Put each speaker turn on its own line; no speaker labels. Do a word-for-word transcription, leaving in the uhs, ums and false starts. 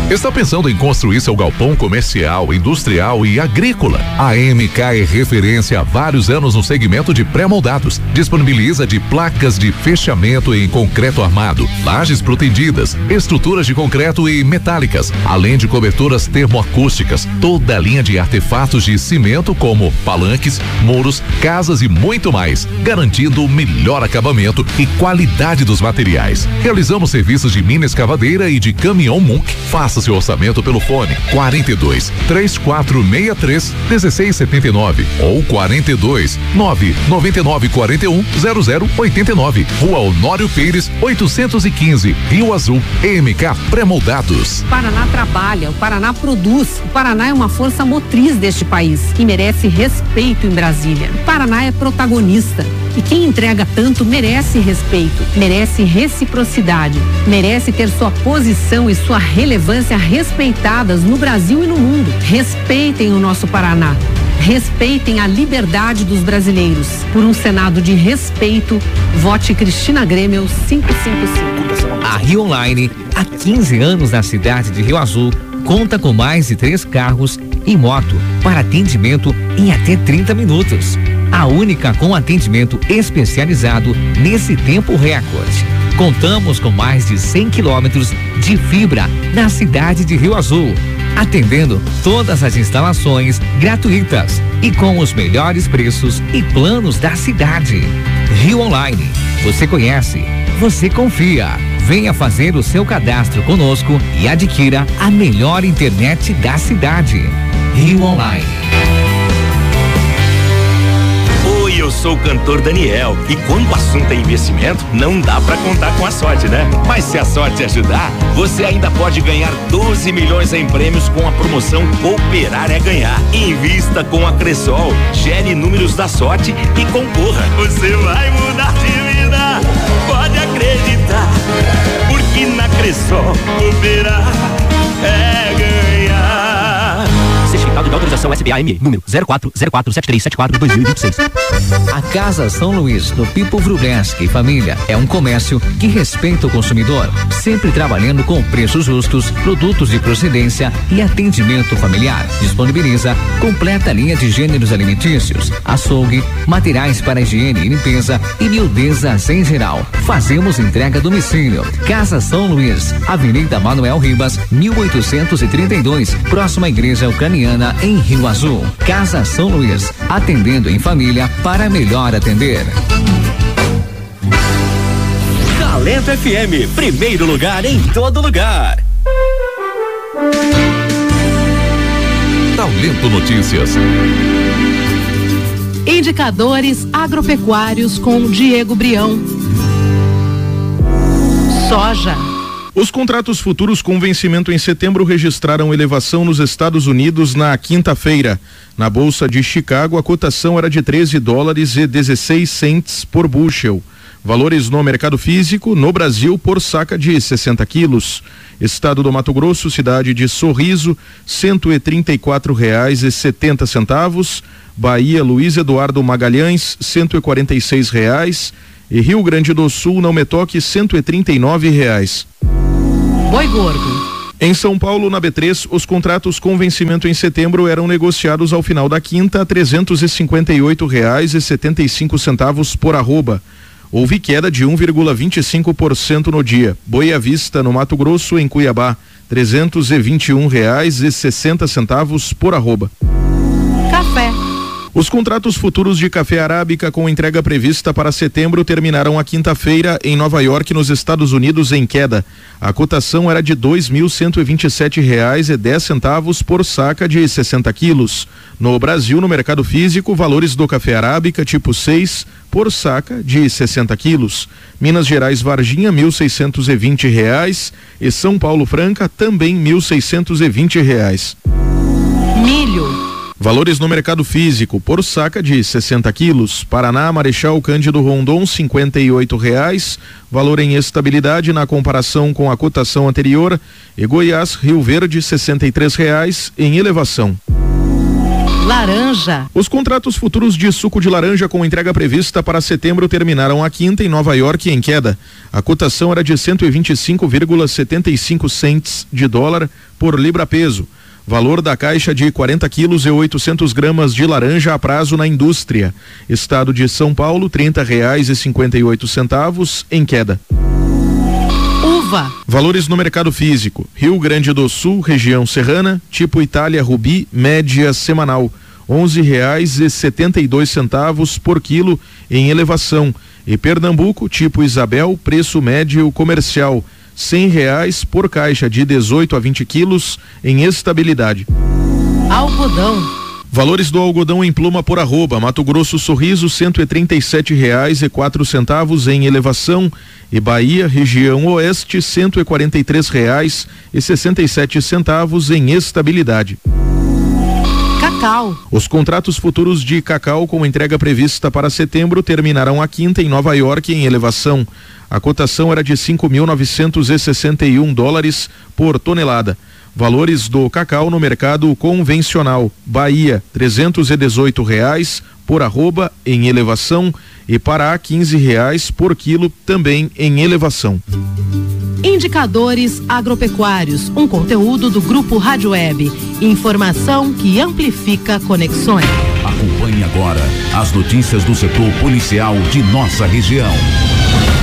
Está pensando em construir seu galpão comercial, industrial e agrícola? A M K é referência há vários anos no segmento de pré-moldados. Disponibiliza de placas de fechamento em concreto armado, lajes protendidas, estruturas de concreto e metálicas, além de coberturas termoacústicas, toda a linha de artefatos de cimento como palanques, muros, casas e muito mais, garantindo o melhor acabamento e qualidade dos materiais. Realizamos serviços de mina escavadeira e de caminhão Munk. Faça seu orçamento pelo fone quarenta e dois, três quatro seis três, um seis sete nove ou quarenta e dois, nove nove nove quatro um zero zero oito nove. Rua Honório Pires, oitocentos e quinze, Rio Azul. M K Pré-moldados.
O Paraná trabalha, o Paraná produz. O Paraná é uma força motriz deste país e merece respeito em Brasília. O Paraná é protagonista. E quem entrega tanto merece respeito, merece reciprocidade, merece ter sua posição e sua relevância respeitadas no Brasil e no mundo. Respeitem o nosso Paraná. Respeitem a liberdade dos brasileiros. Por um Senado de respeito, vote Cristina Grêmio quinhentos e cinquenta e cinco.
A Rio Online, há quinze anos na cidade de Rio Azul, conta com mais de três carros e moto para atendimento em até trinta minutos. A única com atendimento especializado nesse tempo recorde. Contamos com mais de cem quilômetros de fibra na cidade de Rio Azul, atendendo todas as instalações gratuitas e com os melhores preços e planos da cidade. Rio Online, você conhece, você confia. Venha fazer o seu cadastro conosco e adquira a melhor internet da cidade. Rio Online.
Eu sou o cantor Daniel e quando o assunto é investimento, não dá pra contar com a sorte, né? Mas se a sorte ajudar, você ainda pode ganhar doze milhões em prêmios com a promoção Cooperar é Ganhar. Invista com a Cressol, gere números da sorte e concorra. Você vai mudar de vida, pode acreditar, porque na Cressol Cooperar é ganhar.
Certificado de autorização S B A M E, número zero quatro zero quatro sete três sete quatro dois mil e vinte e seis. A Casa São Luís, do Pipo Vrubleski e família, é um comércio que respeita o consumidor, sempre trabalhando com preços justos, produtos de procedência e atendimento familiar. Disponibiliza completa linha de gêneros alimentícios, açougue, materiais para higiene e limpeza e miudezas em geral. Fazemos entrega a domicílio. Casa São Luís, Avenida Manuel Ribas, mil oitocentos e trinta e dois, próxima à Igreja Ucraniana, em Rio Azul. Casa São Luís, atendendo em família para melhor atender.
Talento F M, primeiro lugar em todo lugar.
Talento Notícias.
Indicadores agropecuários com Diego Brião. Soja.
Os contratos futuros com vencimento em setembro registraram elevação nos Estados Unidos na quinta-feira. Na Bolsa de Chicago, a cotação era de treze dólares e dezesseis centes por bushel. Valores no mercado físico, no Brasil, por saca de sessenta quilos. Estado do Mato Grosso, cidade de Sorriso, cento e trinta e quatro reais e setenta centavos. Bahia, Luiz Eduardo Magalhães, cento e quarenta e seis reais. E Rio Grande do Sul, Não Me Toque, cento e trinta e nove reais.
Boi gordo.
Em São Paulo, na B três, os contratos com vencimento em setembro eram negociados ao final da quinta a trezentos e cinquenta e oito reais e setenta e cinco centavos por arroba. Houve queda de um vírgula vinte e cinco por cento no dia. Boi à vista, no Mato Grosso, em Cuiabá, trezentos e vinte e um reais e sessenta centavos por arroba.
Café.
Os contratos futuros de café arábica com entrega prevista para setembro terminaram a quinta-feira em Nova York, nos Estados Unidos, em queda. A cotação era de dois mil cento e vinte e sete reais e dez centavos por saca de sessenta quilos. No Brasil, no mercado físico, valores do café arábica tipo seis por saca de sessenta quilos. Minas Gerais Varginha, mil seiscentos e vinte reais, e São Paulo Franca também mil seiscentos e vinte reais.
Milho.
Valores no mercado físico, por saca de sessenta quilos. Paraná, Marechal Cândido Rondon, cinquenta e oito reais, valor em estabilidade na comparação com a cotação anterior. E Goiás, Rio Verde, sessenta e três reais, em elevação.
Laranja.
Os contratos futuros de suco de laranja com entrega prevista para setembro terminaram a quinta em Nova York em queda. A cotação era de cento e vinte e cinco vírgula setenta e cinco centes de dólar por libra peso. Valor da caixa de quarenta quilos e oitocentos gramas de laranja a prazo na indústria. Estado de São Paulo, trinta reais e cinquenta e oito centavos em queda.
Uva.
Valores no mercado físico. Rio Grande do Sul, região serrana, tipo Itália Rubi, média semanal, onze reais e setenta e dois centavos por quilo em elevação. E Pernambuco, tipo Isabel, preço médio comercial, cem reais por caixa de dezoito a vinte quilos em estabilidade.
Algodão.
Valores do algodão em pluma por arroba, Mato Grosso Sorriso, cento e trinta e sete reais e quatro centavos em elevação, e Bahia, região oeste, cento e quarenta e três reais e sessenta e sete centavos em estabilidade.
Cacau.
Os contratos futuros de cacau com entrega prevista para setembro terminarão a quinta em Nova York em elevação. A cotação era de cinco mil novecentos e sessenta e um dólares por tonelada. Valores do cacau no mercado convencional. Bahia, trezentos e dezoito reais por arroba em elevação, e Pará, quinze reais por quilo também em elevação.
Indicadores agropecuários, um conteúdo do Grupo Rádio Web. Informação que amplifica conexões.
Acompanhe agora as notícias do setor policial de nossa região.